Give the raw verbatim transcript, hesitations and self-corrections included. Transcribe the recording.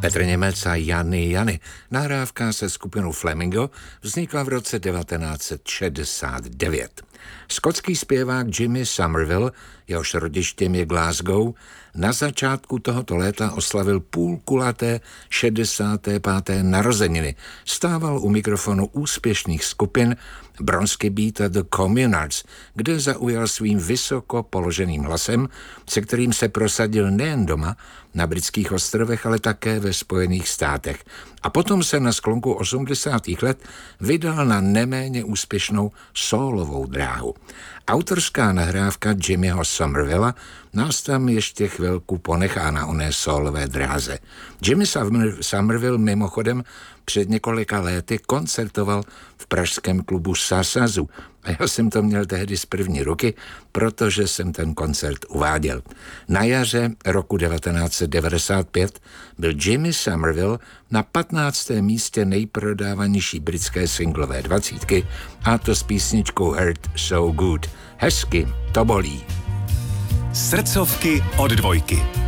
Petr Němec a Jany Jany. Nahrávka se skupinou Flamingo vznikla v roce devatenáct set šedesát devět. Skotský zpěvák Jimmy Somerville, jehož rodištěm je Glasgow, na začátku tohoto léta oslavil půlkulaté šedesáté páté narozeniny. Stával u mikrofonu úspěšných skupin Bronski Beat a The Communards, kde zaujal svým vysoko položeným hlasem, se kterým se prosadil nejen doma, na britských ostrovech, ale také ve Spojených státech. A potom se na sklonku osmdesátých let vydal na neméně úspěšnou sólovou dráhu. Autorská nahrávka Jimmyho Somervilla nás tam ještě chvilku ponechá na oné sólové dráze. Jimmy Somerville mimochodem před několika léty koncertoval v pražském klubu Sasazu a já jsem to měl tehdy z první ruky, protože jsem ten koncert uváděl. Na jaře roku devatenáct set devadesát pět byl Jimmy Somerville na patnáctém místě nejprodávanější britské singlové dvacítky, a to s písničkou Hurt So Good. Hezky to bolí. Srdcovky od dvojky.